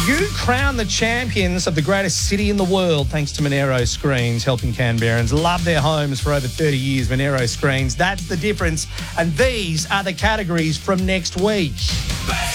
You crown the champions of the greatest city in the world thanks to Monero Screens, helping Canberrans love their homes for over 30 years. Monero Screens, that's the difference. And these are the categories from next week.